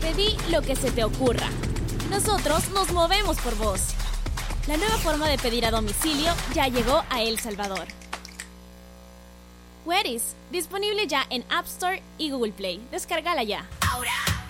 Pedí lo que se te ocurra. Nosotros nos movemos por vos. La nueva forma de pedir a domicilio ya llegó a El Salvador. Where's, disponible ya en App Store y Google Play. Descárgala ya. Ahora.